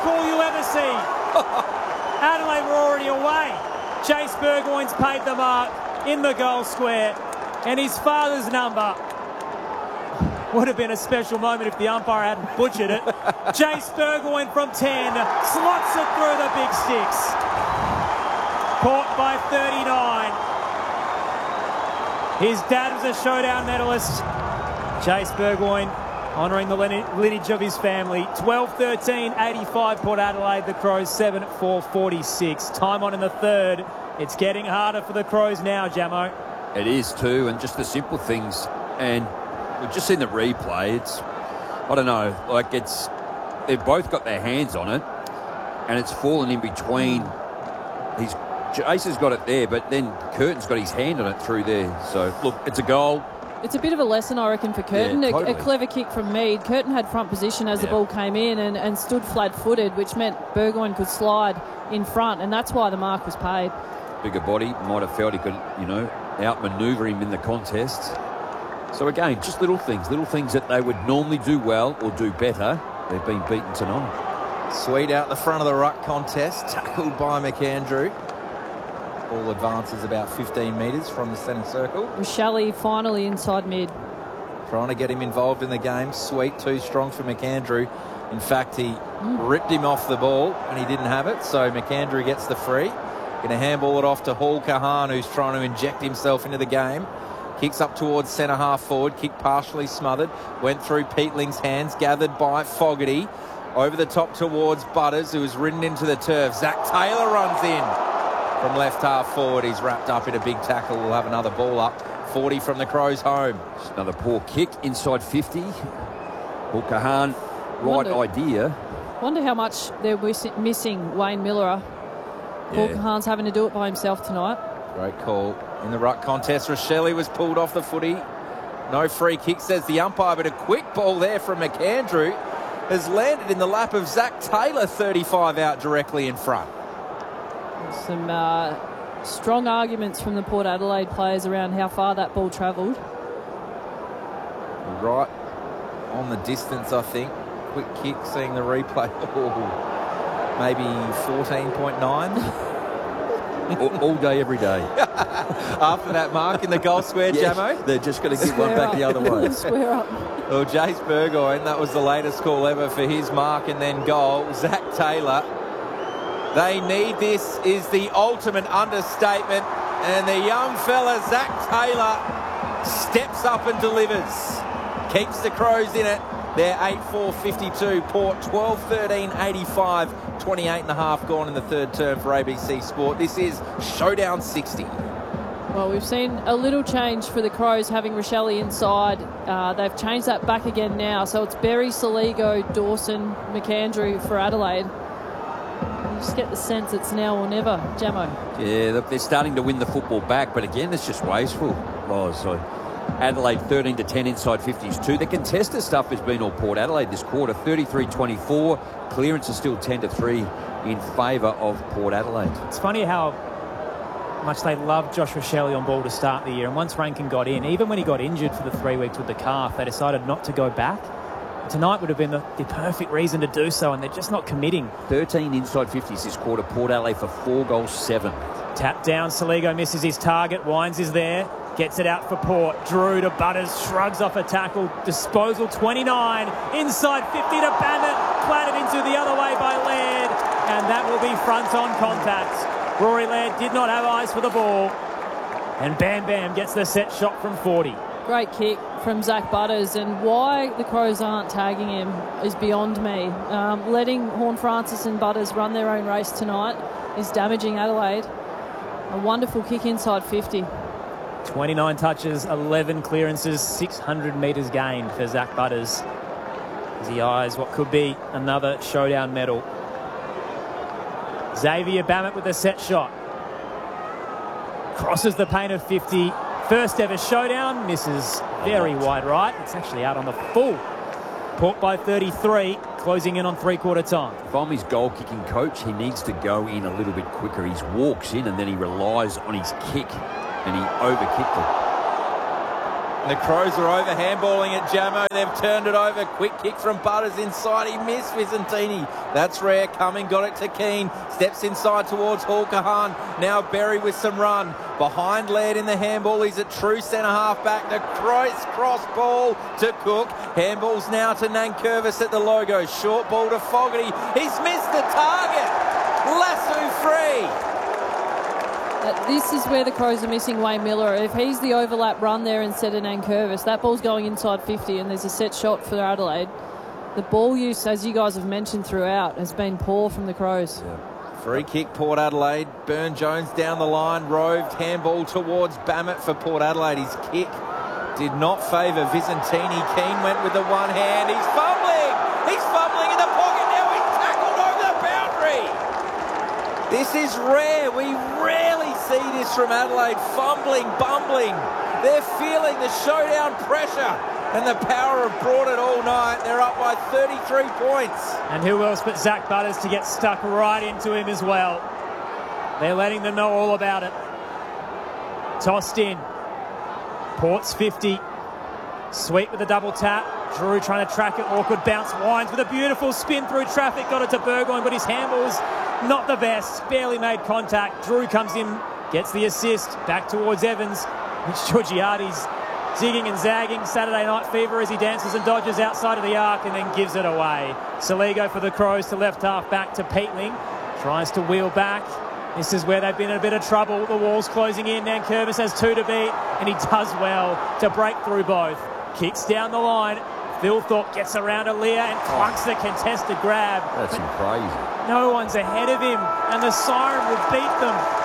call you ever see. Adelaide were already away. Chase Burgoyne's paid the mark in the goal square, and his father's number would have been a special moment if the umpire hadn't butchered it. Chase Burgoyne from 10 slots it through the big sticks. Caught by 39. His dad was a showdown medalist. Chase Burgoyne honouring the lineage of his family. 12-13, 85 Port Adelaide. The Crows 7-4-46. Time on in the third. It's getting harder for the Crows now, Jamo. It is too, and just the simple things. And we've just seen the replay. It's, I don't know, like they've both got their hands on it, and it's fallen in between. Jace has got it there, but then Curtin's got his hand on it through there. So, look, it's a goal. It's a bit of a lesson, I reckon, for Curtin. Yeah, totally. A clever kick from Mead. Curtin had front position as the ball came in and stood flat-footed, which meant Burgoyne could slide in front, and that's why the mark was paid. Bigger body, might have felt he could, outmaneuver him in the contest. So, again, just little things that they would normally do well or do better. They've been beaten tonight. Sweet out the front of the ruck contest, tackled by McAndrew. Ball advances about 15 metres from the centre circle. Shelley finally inside mid. Trying to get him involved in the game. Sweet, too strong for McAndrew. In fact, he ripped him off the ball and he didn't have it, so McAndrew gets the free. Going to handball it off to Hall Kahan, who's trying to inject himself into the game. Kicks up towards centre half forward. Kick partially smothered. Went through Peatling's hands. Gathered by Fogarty. Over the top towards Butters, who was ridden into the turf. Zach Taylor runs in from left half forward. He's wrapped up in a big tackle. We'll have another ball up. 40 from the Crows home. Just another poor kick inside 50. Hall Kahan, idea. Wonder how much they're missing Wayne Miller. Hall Kahan's having to do it by himself tonight. Great call. In the ruck contest, Rochelle was pulled off the footy. No free kick, says the umpire, but a quick ball there from McAndrew has landed in the lap of Zach Taylor, 35 out directly in front. Some strong arguments from the Port Adelaide players around how far that ball travelled. Right on the distance, I think. Quick kick, seeing the replay. Oh, maybe 14.9. all day, every day. After that mark in the goal square, Jamo? They're just going to get one back the other way. Square up. Well, Jace Burgoyne, that was the latest call ever for his mark and then goal. Zach Taylor. They need this is the ultimate understatement. And the young fella, Zach Taylor, steps up and delivers. Keeps the Crows in it. They're 8-4-52. Port 12-13-85. 28 and a half gone in the third term for ABC Sport. This is Showdown 60. Well, we've seen a little change for the Crows having Rochelle inside. They've changed that back again now. So it's Berry, Saligo, Dawson, McAndrew for Adelaide. You just get the sense it's now or never. Jamo. Yeah, they're starting to win the football back, but again, it's just wasteful. So Adelaide 13-10 inside 50s too. The contested stuff has been all Port Adelaide this quarter. 33-24. Clearance is still 10-3 in favour of Port Adelaide. It's funny how much they loved Joshua Shelley on ball to start the year, and once Rankin got in, even when he got injured for the 3 weeks with the calf, they decided not to go back. Tonight would have been the perfect reason to do so, and they're just not committing. 13 inside 50s this quarter. Port Adelaide for 4 goals, 7. Tap down, Saligo misses his target. Wines is there, gets it out for Port. Drew to Butters, shrugs off a tackle. Disposal 29, inside 50 to Bandit, clattered into the other way by Laird, and that will be front-on contact. Rory Laird did not have eyes for the ball, and Bam Bam gets the set shot from 40. Great kick from Zach Butters, and why the Crows aren't tagging him is beyond me. Letting Horne-Francis and Butters run their own race tonight is damaging Adelaide. A wonderful kick inside 50. 29 touches, 11 clearances, 600 metres gained for Zach Butters as he eyes what could be another showdown medal. Xavier Bammett with a set shot. Crosses the paint of 50. First ever showdown, misses very wide right. It's actually out on the full. Port by 33, closing in on three-quarter time. If I'm his goal-kicking coach, he needs to go in a little bit quicker. He walks in and then he relies on his kick, and he overkicked it. And the Crows are over handballing at Jamo. They've turned it over. Quick kick from Butters inside. He missed Visentini. That's rare. Coming, got it to Keane. Steps inside towards Hall Kahan. Now Berry with some run. Behind Laird in the handball. He's a true centre half back. The Crows cross ball to Cook. Handballs now to Nankervis at the logo. Short ball to Fogarty. He's missed the target. Lassu free. This is where the Crows are missing Wayne Miller. If he's the overlap run there instead of Nankervis, that ball's going inside 50 and there's a set shot for Adelaide. The ball use, as you guys have mentioned throughout, has been poor from the Crows. Yeah. Free kick, Port Adelaide. Burne-Jones down the line, roved, handball towards Bammett for Port Adelaide. His kick did not favour Visentini. Keane went with the one hand. He's fumbling! He's fumbling in the pocket now. He's tackled over the boundary. This is rare. We rarely see this from Adelaide. Fumbling, bumbling. They're feeling the showdown pressure. And the Power have brought it all night. They're up by 33 points. And who else but Zach Butters to get stuck right into him as well. They're letting them know all about it. Tossed in. Port's 50. Sweet with a double tap. Drew trying to track it. Awkward bounce. Wines with a beautiful spin through traffic. Got it to Burgoyne, but his handball's not the best. Barely made contact. Drew comes in, gets the assist. Back towards Evans. Which Georgiades zigging and zagging. Saturday Night Fever as he dances and dodges outside of the arc and then gives it away. Soligo for the Crows to left half back to Peatling. Tries to wheel back. This is where they've been in a bit of trouble. The wall's closing in. Nankervis has 2 to beat and he does well to break through both. Kicks down the line. Philthorpe gets around Aaliyah and clunks the contested grab. That's crazy. No one's ahead of him and the siren will beat them.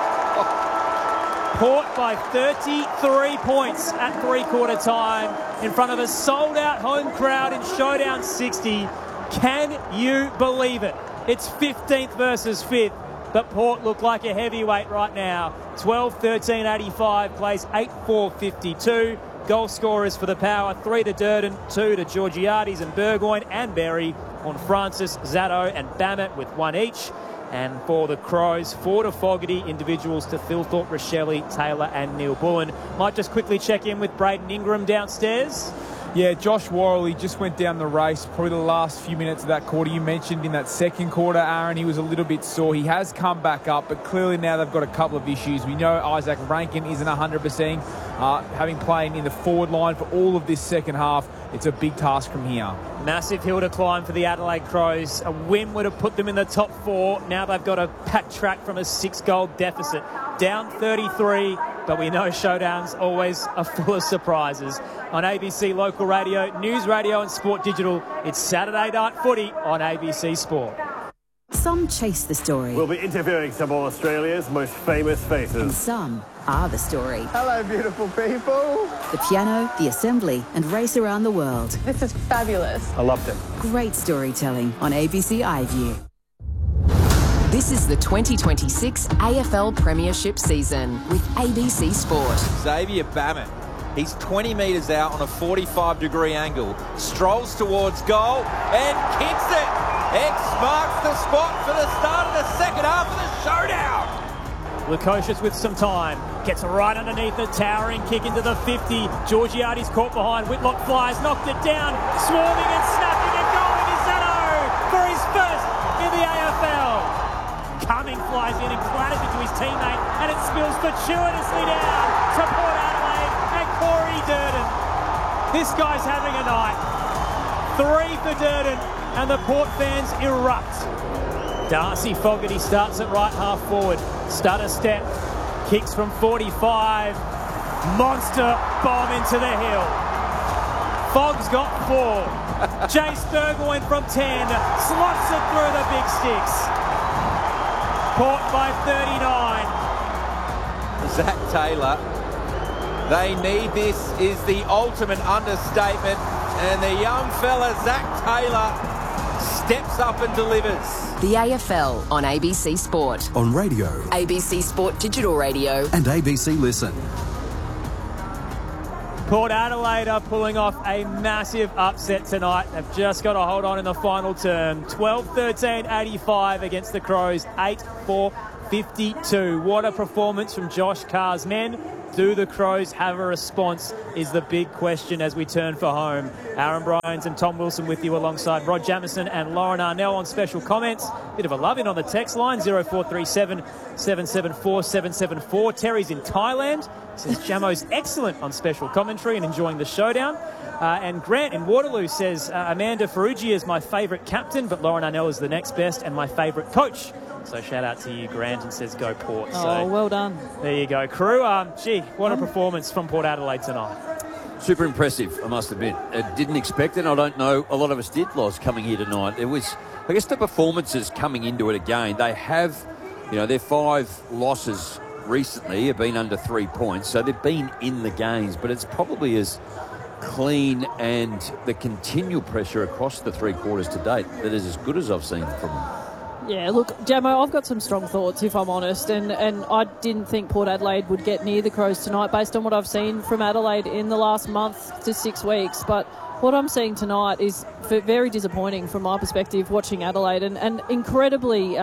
Port by 33 points at three-quarter time in front of a sold-out home crowd in Showdown 60. Can you believe it? It's 15th versus 5th, but Port look like a heavyweight right now. 12-13-85 plays 8-4-52. Goal scorers for the Power, 3 to Durden, 2 to Georgiades and Burgoyne and Berry on Francis, Zatto and Bammett with 1 each. And for the Crows, 4 to Fogarty, individuals to Philthorpe, Rochelle, Taylor and Neil Bullen. Might just quickly check in with Braden Ingram downstairs. Yeah, Josh Worrell, he just went down the race, probably the last few minutes of that quarter. You mentioned in that second quarter, Aaron, he was a little bit sore. He has come back up, but clearly now they've got a couple of issues. We know Isaac Rankin isn't 100%. Having played in the forward line for all of this second half, it's a big task from here. Massive hill to climb for the Adelaide Crows. A win would have put them in the top 4. Now they've got to backtrack from a 6-goal deficit. Down 33, but we know Showdowns always are full of surprises. On ABC Local Radio, News Radio and Sport Digital, it's Saturday Night Footy on ABC Sport. Some chase the story. We'll be interviewing some of Australia's most famous faces. And some are the story. Hello, beautiful people. The piano, the assembly, and race around the world. This is fabulous. I loved it. Great storytelling on ABC iView. This is the 2026 AFL Premiership season with ABC Sport. Xavier Bammett. He's 20 metres out on a 45-degree angle. Strolls towards goal and kicks it. X marks the spot for the start of the second half of the showdown. Lukosius with some time. Gets right underneath the towering kick into the 50. Georgiades caught behind. Whitlock flies, knocked it down. Swarming and snapping and going is Zatto for his first in the AFL. Cumming flies in and clatters into his teammate and it spills fortuitously down to Port Adelaide and Corey Durden. This guy's having a night. 3 for Durden and the Port fans erupt. Darcy Fogarty starts at right half forward. Stutter step. Kicks from 45. Monster bomb into the hill. Fogg's got 4. Jace Burgoyne from 10. Slots it through the big sticks. Port by 39. Zach Taylor. They need this is the ultimate understatement. And the young fella, Zach Taylor, steps up and delivers. The AFL on ABC Sport. On radio. ABC Sport Digital Radio. And ABC Listen. Port Adelaide are pulling off a massive upset tonight. They've just got to hold on in the final term. 12-13-85 against the Crows. 8-4-52. What a performance from Josh Carr's men. Do the Crows have a response is the big question as we turn for home. Aaron Bryans and Tom Wilson with you alongside Rod Jamieson and Lauren Arnell on special comments. Bit of a love-in on the text line, 0437 774 774. Terry's in Thailand. Says Jamo's excellent on special commentary and enjoying the showdown. And Grant in Waterloo says, Amanda Ferrugia is my favourite captain, but Lauren Arnell is the next best and my favourite coach. So shout out to you, Grant, and says go Port. Oh, so well done. there you go. Crew, what a performance from Port Adelaide tonight. Super impressive, I must admit. I didn't expect it. I don't know. A lot of us did, Loz, coming here tonight. It was, I guess, the performances coming into it again. They have, their 5 losses recently have been under 3 points, so they've been in the games, but it's probably as clean and the continual pressure across the 3 quarters to date that is as good as I've seen from them. Yeah, look, Jamo, I've got some strong thoughts, if I'm honest, and I didn't think Port Adelaide would get near the Crows tonight based on what I've seen from Adelaide in the last month to 6 weeks. But what I'm seeing tonight is very disappointing from my perspective, watching Adelaide, and incredibly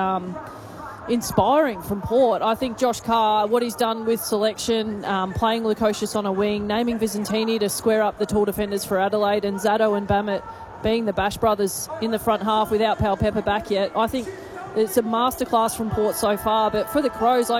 inspiring from Port. I think Josh Carr, what he's done with selection, playing Lukosius on a wing, naming Vicentini to square up the tall defenders for Adelaide, and Zato and Bammett being the Bash brothers in the front half without Pal Pepper back yet. I think it's a masterclass from Port so far, but for the Crows,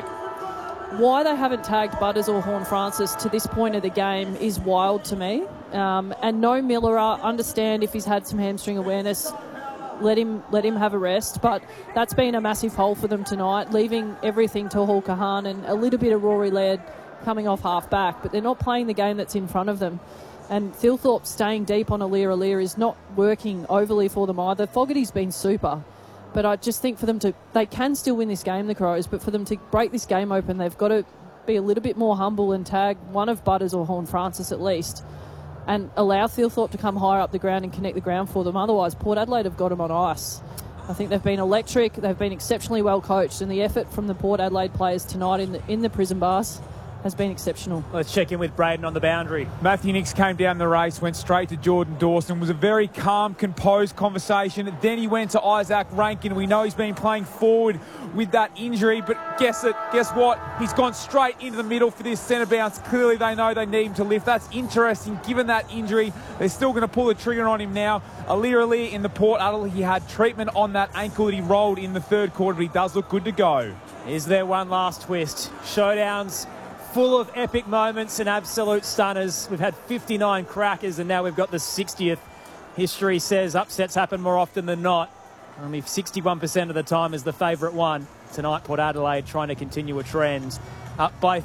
why they haven't tagged Butters or Horne-Francis to this point of the game is wild to me. And no Miller, understand if he's had some hamstring awareness, let him have a rest. But that's been a massive hole for them tonight, leaving everything to Hall Kahan and a little bit of Rory Laird coming off half back. But they're not playing the game that's in front of them. And Thilthorpe staying deep on Aliir is not working overly for them either. Fogarty's been super. But I just think for them they can still win this game, the Crows, but for them to break this game open, they've got to be a little bit more humble and tag one of Butters or Horne-Francis at least, and allow Thilthorpe to come higher up the ground and connect the ground for them. Otherwise, Port Adelaide have got them on ice. I think they've been electric, they've been exceptionally well coached, and the effort from the Port Adelaide players tonight in the prison bars has been exceptional. Let's check in with Braden on the boundary. Matthew Nicks came down the race, went straight to Jordan Dawson. It was a very calm, composed conversation. Then he went to Isaac Rankin. We know he's been playing forward with that injury, but guess what? He's gone straight into the middle for this centre bounce. Clearly they know they need him to lift. That's interesting. Given that injury, they're still going to pull the trigger on him now. Aliir in the Port Adelaide, he had treatment on that ankle that he rolled in the 3rd quarter, but he does look good to go. Is there one last twist? Showdowns full of epic moments and absolute stunners. We've had 59 crackers and now we've got the 60th. History says upsets happen more often than not. Only 61% of the time is the favourite one. Tonight, Port Adelaide trying to continue a trend. Up by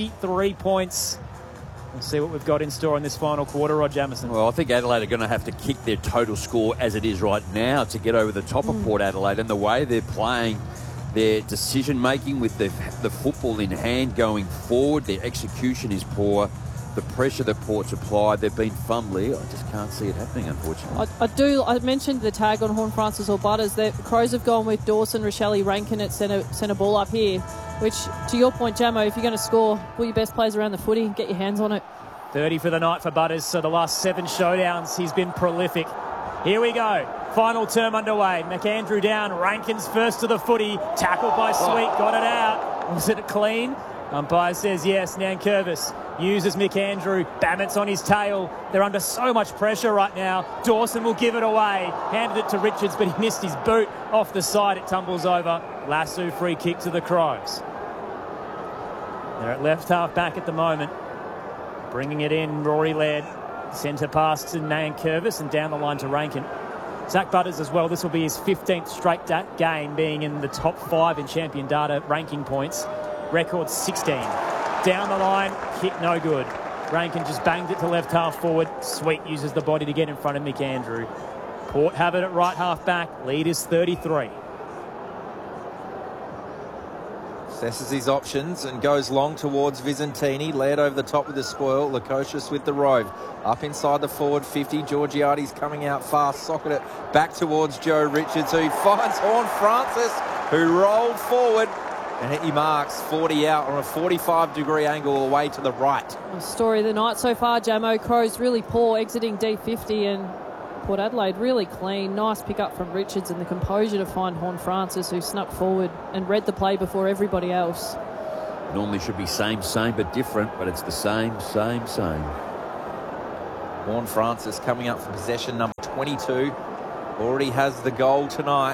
33 points. We'll see what we've got in store in this final quarter, Rod Jamieson. Well, I think Adelaide are going to have to kick their total score as it is right now to get over the top of Port Adelaide, and the way they're playing, their decision-making with the football in hand going forward, their execution is poor. The pressure that Port's applied, they've been fumbly. I just can't see it happening, unfortunately. I mentioned the tag on Horne-Francis or Butters. The Crows have gone with Dawson, Rochelle, Rankin at centre ball up here, which, to your point, Jamo, if you're going to score, pull your best players around the footy, get your hands on it. 30 for the night for Butters, so the last 7 showdowns, he's been prolific. Here we go. Final term underway. McAndrew down. Rankin's first to the footy. Tackled by Sweet. Got it out. Was it clean? Umpire says yes. Nankervis uses McAndrew. Bammett's on his tail. They're under so much pressure right now. Dawson will give it away. Handed it to Richards, but he missed his boot. Off the side, it tumbles over. Lasso free kick to the Crows. They're at left half back at the moment. Bringing it in, Rory Laird. Centre pass to Nankervis and down the line to Rankin. Zach Butters as well. This will be his 15th straight game being in the top 5 in champion data ranking points. Record 16. Down the line, kick no good. Rankin just banged it to left half forward. Sweet uses the body to get in front of McAndrew. Port have it at right half back. Lead is 33. Assesses his options and goes long towards Vicentini. Led over the top with the spoil. Lukosius with the rove. Up inside the forward 50. Georgiades coming out fast. Socket it back towards Joe Richards, who finds Horne-Francis, who rolled forward. And he marks 40 out on a 45-degree angle away to the right. Story of the night so far, Jamo. Crows really poor, exiting D50, and Port Adelaide really clean. Nice pick up from Richards and the composure to find Horne-Francis, who snuck forward and read the play before everybody else. Normally should be same, but different, but it's the same. Horne-Francis coming up for possession number 22. Already has the goal tonight.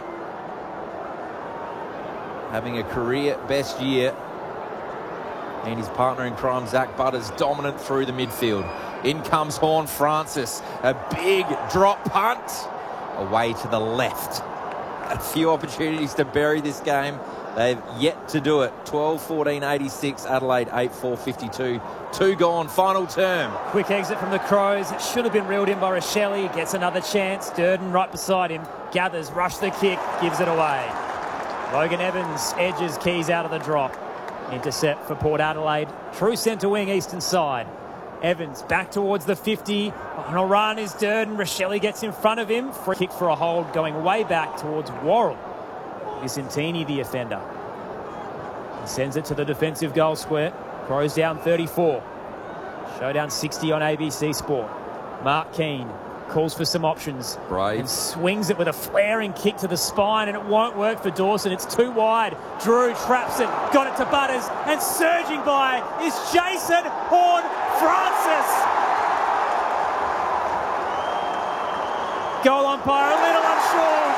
Having a career best year. And his partner in crime, Zach Butters, dominant through the midfield. In comes Horne-Francis. A big drop punt. Away to the left. A few opportunities to bury this game. They've yet to do it. 12-14-86. Adelaide 8-4-52. 2 gone. Final term. Quick exit from the Crows. It should have been reeled in by Rochelle. Gets another chance. Durden right beside him. Gathers, rush the kick, gives it away. Logan Evans edges Keys out of the drop. Intercept for Port Adelaide. True centre wing, eastern side. Evans back towards the 50. On a run is Durden. Rochelle gets in front of him. Free kick for a hold going way back towards Worrell. Vicentini, the offender. He sends it to the defensive goal square. Crows down 34. Showdown 60 on ABC Sport. Mark Keane calls for some options. Brave. And swings it with a flaring kick to the spine, and it won't work for Dawson. It's too wide. Drew traps it. Got it to Butters. And surging by is Jason Horne-Francis. Goal umpire a little unsure.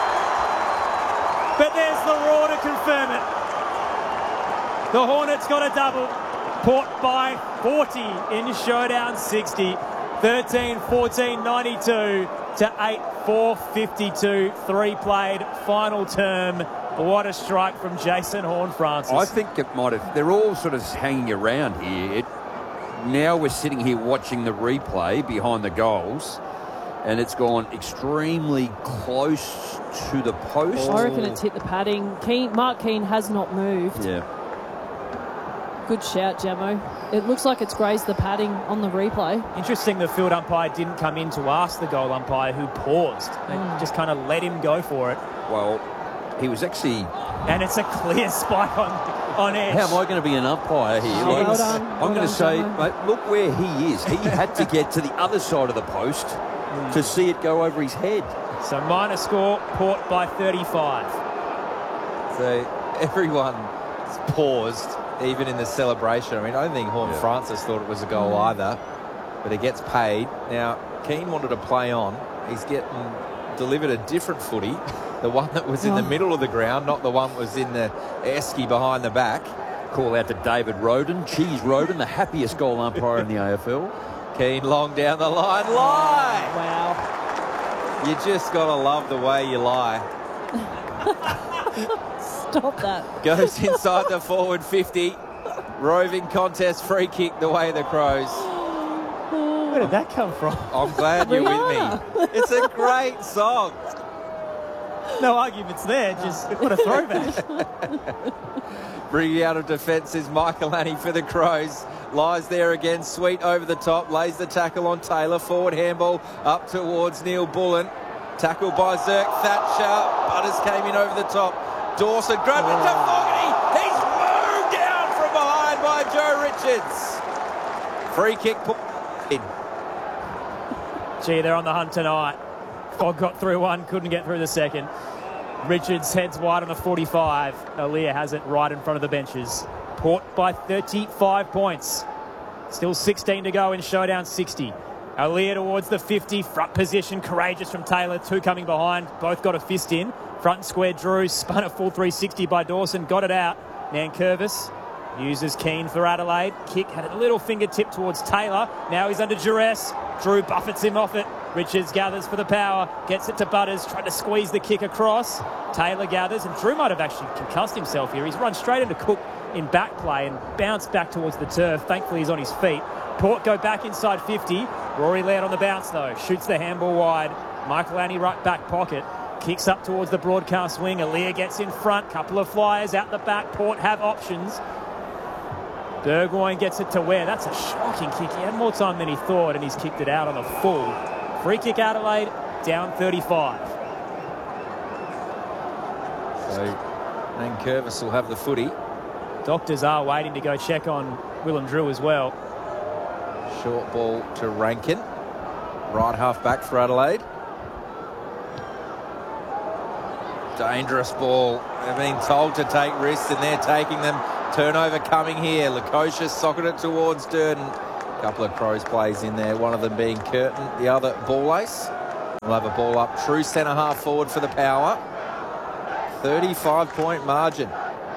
But there's the roar to confirm it. The Hornets got a double. Port by 40 in showdown 60. 13-14-92 to 8-4-52. 3 played. Final term. What a strike from Jason Horne-Francis. I think it might have. They're all sort of hanging around here. Now we're sitting here watching the replay behind the goals, and it's gone extremely close to the post. I reckon it's hit the padding. Mark Keane has not moved. Yeah. Good shout, Jamo. It looks like it's grazed the padding on the replay. Interesting the field umpire didn't come in to ask the goal umpire, who paused and just kind of let him go for it. Well, he was actually... And it's a clear spike on edge. How am I going to be an umpire here? Oh, well done. I'm going to say, mate, look where he is. He had to get to the other side of the post to see it go over his head. So minor score, Port by 35. So everyone's paused, even in the celebration. I mean, I don't think Horne-Francis thought it was a goal either, but it gets paid. Now, Keane wanted to play on. He's getting delivered a different footy, the one that was in the middle of the ground, not the one that was in the esky behind the back. Call out to David Roden, Cheese Roden, the happiest goal umpire in the AFL. Keane long down the line. Lie! Wow. You just got to love the way you lie. Stop that. Goes inside the forward 50. Roving contest, free kick the way of the Crows. Where did that come from? I'm glad you're with me. It's a great song. No arguments there, just what a throwback. Bringing out of defence is Michaelani for the Crows. Lies there again, Sweet over the top, lays the tackle on Taylor. Forward handball up towards Neil Bullen. Tackled by Zirk Thatcher. Butters came in over the top. Dawson grabbed it to Fogarty. He's moved down from behind by Joe Richards. Free kick put in. Gee, they're on the hunt tonight. Fogg got through one, couldn't get through the second. Richards heads wide on the 45. Aaliyah has it right in front of the benches. Port by 35 points. Still 16 to go in showdown 60. Aaliyah towards the 50. Front position, courageous from Taylor. 2 coming behind. Both got a fist in. Front and square Drew. Spun a full 360 by Dawson. Got it out. Nankervis uses Keane for Adelaide. Kick had a little fingertip towards Taylor. Now he's under duress. Drew buffets him off it. Richards gathers for the power. Gets it to Butters. Tried to squeeze the kick across. Taylor gathers. And Drew might have actually concussed himself here. He's run straight into Cook in back play and bounced back towards the turf. Thankfully, he's on his feet. Port go back inside 50. Rory Laird on the bounce, though. Shoots the handball wide. Michael Annie right back pocket. Kicks up towards the broadcast wing. Aaliyah gets in front. Couple of flyers out the back. Port have options. Burgoyne gets it to Ware. That's a shocking kick. He had more time than he thought, and he's kicked it out on the full. Free kick Adelaide, down 35. So, Nankervis will have the footy. Doctors are waiting to go check on Willem Drew as well. Short ball to Rankin. Right half back for Adelaide. Dangerous ball. They're being told to take risks and they're taking them. Turnover coming here. Lukosius socketed it towards Durden. A couple of Crows plays in there, one of them being Curtin, the other Ball Ace. We'll have a ball up. True centre half forward for the Power. 35-point margin.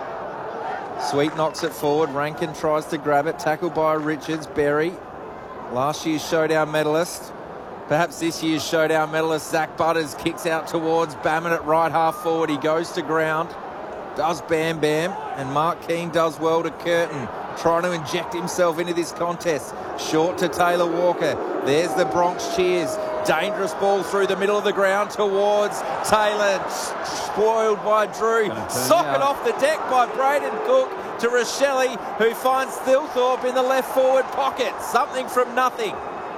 Sweet knocks it forward. Rankin tries to grab it. Tackled by Richards. Berry, last year's showdown medalist. Perhaps this year's showdown medalist. Zach Butters kicks out towards Bammett at right half forward. He goes to ground. Does Bam Bam. And Mark Keane does well to Curtin, trying to inject himself into this contest. Short to Taylor Walker. There's the Bronx cheers. Dangerous ball through the middle of the ground towards Taylor. Spoiled by Drew. Socket off the deck by Braden Cook to Rochelle, who finds Thilthorpe in the left forward pocket. Something from nothing.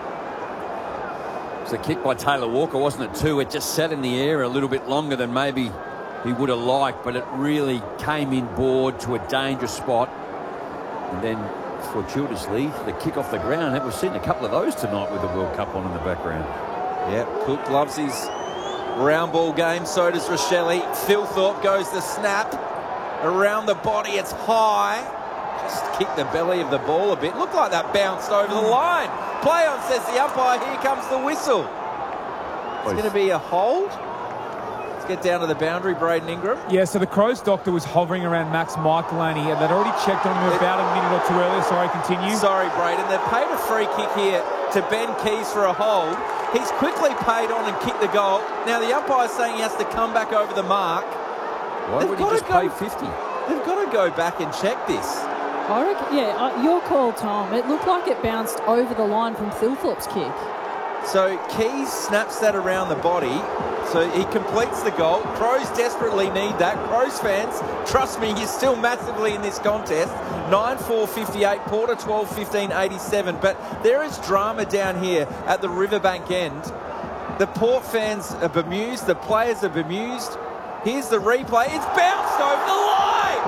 It was a kick by Taylor Walker, wasn't it, too? It just sat in the air a little bit longer than maybe he would have liked, but it really came inboard to a dangerous spot. And then, fortuitously, the kick off the ground. We've seen a couple of those tonight with the World Cup on in the background. Yeah, Cook loves his round ball game. So does Rochelle. Thilthorpe goes the snap. Around the body, it's high. Just kicked the belly of the ball a bit. Looked like that bounced over the line. Play on, says the umpire. Here comes the whistle. It's going to be a hold. Let's get down to the boundary, Braden Ingram. Yeah, so the Crows doctor was hovering around Max Michaelani, and they'd already checked on him about a minute or two earlier. Sorry, continue. Sorry, Braden. They've paid a free kick here to Ben Keys for a hold. He's quickly paid on and kicked the goal. Now the umpire's saying he has to come back over the mark. Why would he just pay 50? They've got to go back and check this. I reckon, yeah, your call, Tom. It looked like it bounced over the line from Thilthorpe's kick. So Keys snaps that around the body. So he completes the goal. Crows desperately need that. Crows fans, trust me, you're still massively in this contest. 9-4-58, Porter 12-15-87. But there is drama down here at the Riverbank end. The Port fans are bemused. The players are bemused. Here's the replay. It's bounced over the line!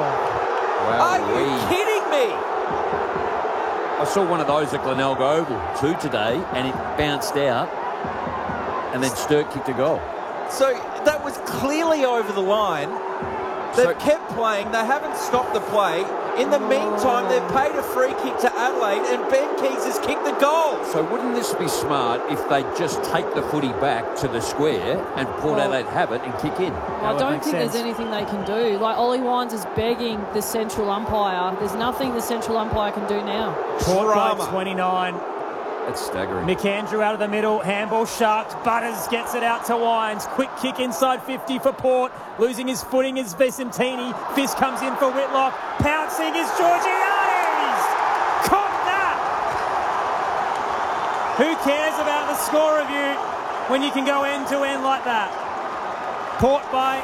Wow, are you kidding me? I saw one of those at Glenelg Oval too today, and it bounced out, and then Sturt kicked a goal. So that was clearly over the line. They've kept playing. They haven't stopped the play. In the meantime, they've paid a free kick to Adelaide, and Ben Keys has kicked the goal. So wouldn't this be smart if they just take the footy back to the square and Port Adelaide have it and kick in? I don't think there's anything they can do. Like, Ollie Wines is begging the central umpire. There's nothing the central umpire can do now. Port by 29. That's staggering. McAndrew out of the middle. Handball sharked. Butters gets it out to Wines. Quick kick inside 50 for Port. Losing his footing is Vicentini. Fist comes in for Whitlock. Pouncing is Georgiades. Caught that. Who cares about the score review when you can go end to end like that? Port by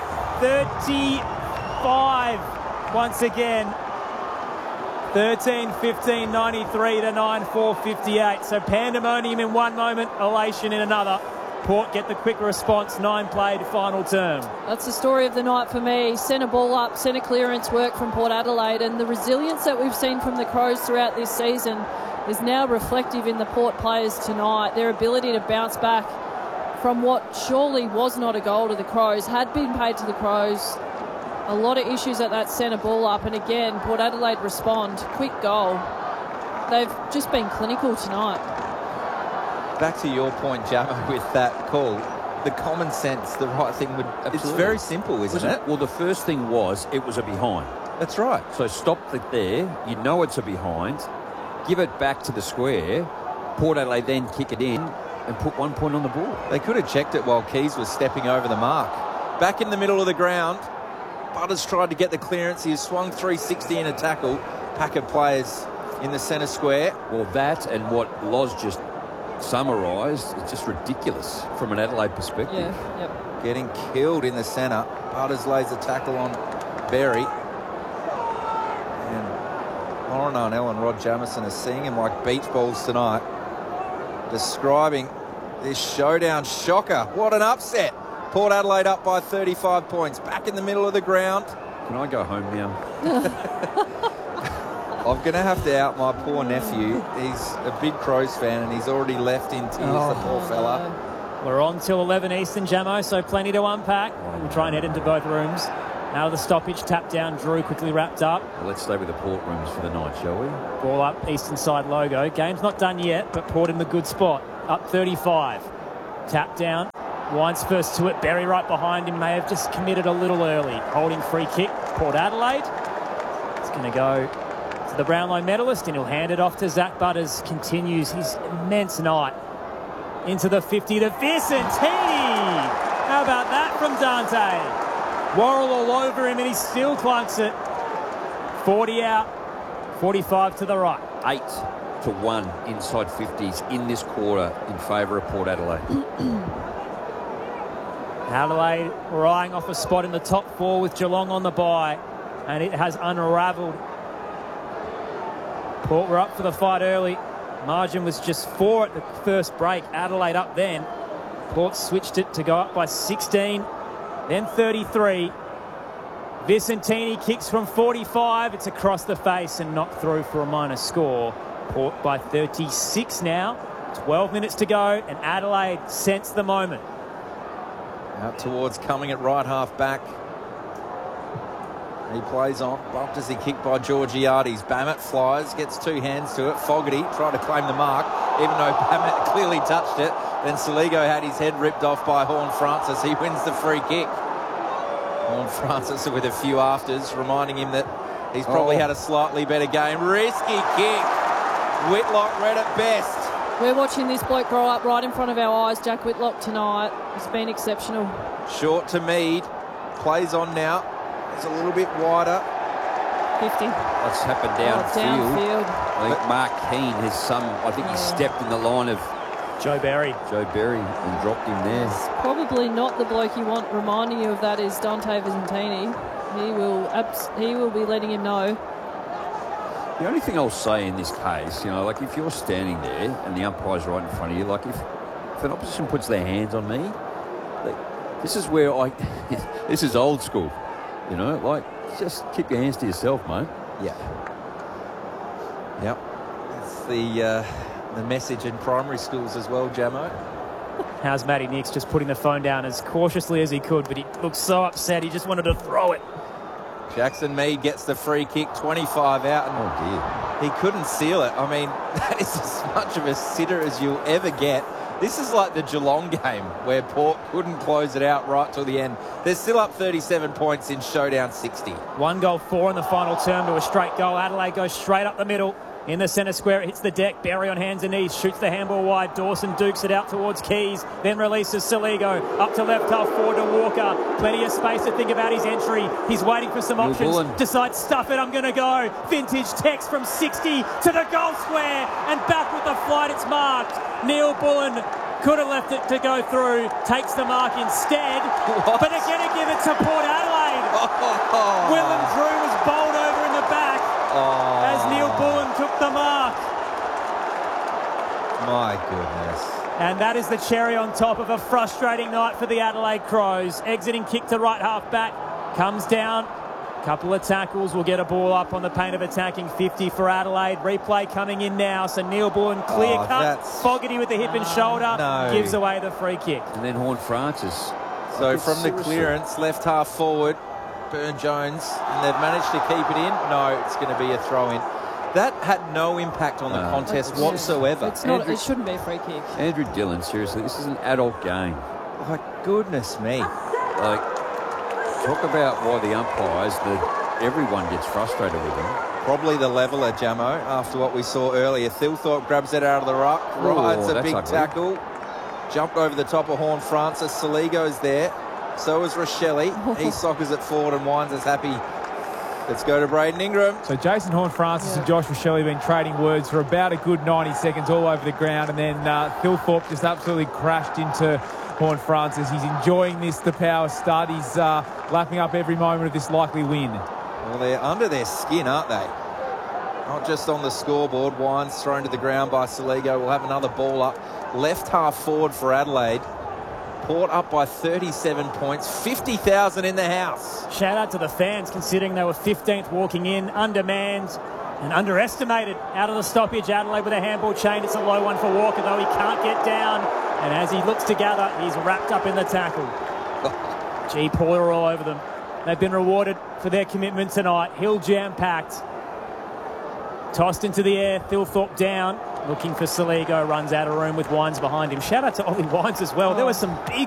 35 once again. 13-15-93 to 9-4-58. So pandemonium in one moment, elation in another. Port get the quick response, 9 played, final term. That's the story of the night for me. Centre ball up, centre clearance work from Port Adelaide, and the resilience that we've seen from the Crows throughout this season is now reflective in the Port players tonight. Their ability to bounce back from what surely was not a goal to the Crows, had been paid to the Crows. A lot of issues at that centre ball up, and again, Port Adelaide respond. Quick goal. They've just been clinical tonight. Back to your point, Jammer, with that call. The common sense, the right thing would... Absolutely. It's very simple, isn't it? Well, the first thing was it was a behind. That's right. So stop it there. You know it's a behind. Give it back to the square. Port Adelaide then kick it in and put 1 point on the board. They could have checked it while Keys was stepping over the mark. Back in the middle of the ground, Butters tried to get the clearance. He swung 360 in a tackle. Pack of players in the centre square. Well, that and what Loz just summarised, it's just ridiculous from an Adelaide perspective. Yeah, yep. Getting killed in the centre. Butters lays a tackle on Berry. And Lauren Arnell and Rod Jamieson are seeing him like beach balls tonight. Describing this showdown shocker. What an upset. Port Adelaide up by 35 points. Back in the middle of the ground. Can I go home now? I'm going to have to out my poor nephew. He's a big Crows fan and he's already left in tears, the poor fella. We're on till 11 Eastern, Jamo, so plenty to unpack. We'll try and head into both rooms. Now the stoppage, tap down, Drew quickly wrapped up. Well, let's stay with the Port rooms for the night, shall we? Ball up, eastern side logo. Game's not done yet, but Port in the good spot. Up 35. Tap down. Winds first to it. Berry right behind him. May have just committed a little early. Holding free kick. Port Adelaide. It's going to go to the Brownlow medalist, and he'll hand it off to Zach Butters. Continues his immense night. Into the 50 to Vicentini. How about that from Dante? Worrell all over him, and he still clunks it. 40 out, 45 to the right. 8-1 inside 50s in this quarter in favour of Port Adelaide. Adelaide were eyeing off a spot in the top 4 with Geelong on the bye, and it has unravelled. Port were up for the fight early. Margin was just 4 at the first break. Adelaide up then. Port switched it to go up by 16, then 33. Vicentini kicks from 45. It's across the face and knocked through for a minor score. Port by 36 now. 12 minutes to go, and Adelaide sense the moment. Out towards coming at right half back. He plays on. Bumped as he kicked by Georgiades. Bammett flies, gets 2 hands to it. Fogarty tried to claim the mark, even though Bammett clearly touched it. Then Saligo had his head ripped off by Horne-Francis. He wins the free kick. Horne-Francis with a few afters, reminding him that he's probably had a slightly better game. Risky kick. Whitlock read it best. We're watching this bloke grow up right in front of our eyes, Jack Whitlock, tonight. He's been exceptional. Short to Mead. Plays on now. It's a little bit wider. 50. What's happened downfield? I think Mark Keane, his son, I think he stepped in the line of Joe Berry and dropped him there. It's probably not the bloke you want reminding you of that is Dante Vicentini. He will be letting him know. The only thing I'll say in this case, like if you're standing there and the umpire's right in front of you, like if an opposition puts their hands on me, this is where this is old school, like just keep your hands to yourself, mate. Yeah. Yep. It's the message in primary schools as well, Jamo. How's Matty Nicks just putting the phone down as cautiously as he could, but he looked so upset he just wanted to throw it. Jackson Mead gets the free kick, 25 out, and he couldn't seal it. I mean, that is as much of a sitter as you'll ever get. This is like the Geelong game where Port couldn't close it out right till the end. They're still up 37 points in showdown 60. 1 goal, 4 in the final term to a straight goal. Adelaide goes straight up the middle. In the centre square, it hits the deck. Berry on hands and knees, shoots the handball wide. Dawson dukes it out towards Keys, then releases Saligo up to left half forward to Walker. Plenty of space to think about his entry. He's waiting for some options. Decides, stuff it, I'm going to go. Vintage text from 60 to the goal square and back with the flight. It's marked. Neil Bullen could have left it to go through. Takes the mark instead. But they're going to give it to Port Adelaide. Willem Drew was bowled over in the back. As Neil Bullen took the mark. My goodness. And that is the cherry on top of a frustrating night for the Adelaide Crows. Exiting kick to right half back. Comes down. Couple of tackles. Will get a ball up on the paint of attacking. 50 for Adelaide. Replay coming in now. So Neil Bullen clear cut. Fogarty with the hip and shoulder. Gives away the free kick. And then Horne-Francis. So from the clearance, left half forward. Burne-Jones, and they've managed to keep it in. No, it's going to be a throw-in. That had no impact on the contest whatsoever. It's not. It shouldn't be a free kick. Andrew Dillon, seriously, this is an adult game. Like, goodness me. Like, talk about why the umpires, everyone gets frustrated with them. Probably the leveller, Jamo, after what we saw earlier. Thilthorpe grabs it out of the ruck, rides a big tackle, jumped over the top of Horne-Francis. Saligo's there. So is Rochelle. He soccers it forward and winds us happy. Let's go to Braden Ingram. So Jason Horne-Francis and Josh Rochelle have been trading words for about a good 90 seconds all over the ground, and then Thilthorpe just absolutely crashed into Horne-Francis. He's enjoying the power stud. He's lapping up every moment of this likely win. Well, they're under their skin, aren't they? Not just on the scoreboard. Wines thrown to the ground by Saligo. We'll have another ball up. Left half forward for Adelaide. Port up by 37 points, 50,000 in the house. Shout out to the fans, considering they were 15th walking in, undermanned and underestimated out of the stoppage. Adelaide with a handball chain. It's a low one for Walker, though he can't get down. And as he looks to gather, he's wrapped up in the tackle. G. Poyer all over them. They've been rewarded for their commitment tonight. Hill jam-packed. Tossed into the air. Thilthorpe down. Looking for Saligo. Runs out of room with Wines behind him. Shout out to Ollie Wines as well. There were some big